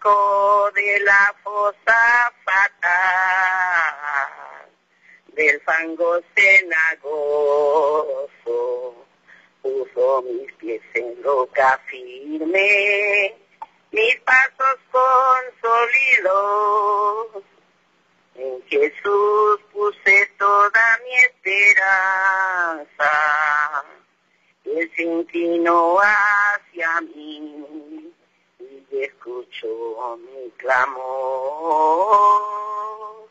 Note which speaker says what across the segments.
Speaker 1: sacó de la fosa fatal, del fango cenagoso, puso mis pies en roca firme, mis pasos consolidos. En Jesús puse toda mi esperanza, Él se inclinó hacia mí y escuchó mi clamor,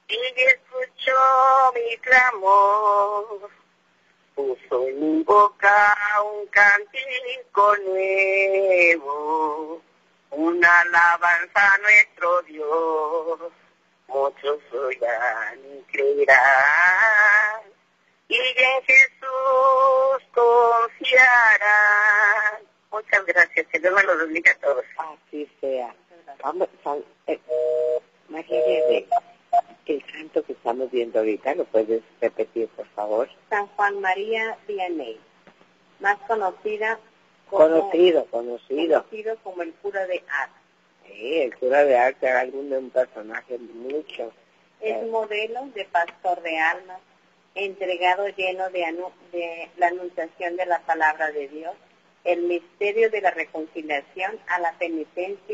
Speaker 1: puso en mi boca un cántico nuevo, una alabanza a nuestro Dios. Muchos oirán y creerán, y en Jesús confiarán. Muchas gracias, que Dios me lo bendiga a todos.
Speaker 2: Así sea. Vamos, imagínate, el santo que estamos viendo ahorita, ¿lo puedes repetir, por favor?
Speaker 3: San Juan María Vianney, más conocido como el cura de Ars.
Speaker 2: Sí, el cura de Ars era un personaje mucho.
Speaker 3: Es modelo de pastor de almas, entregado lleno de la anunciación de la palabra de Dios, el misterio de la reconciliación a la penitencia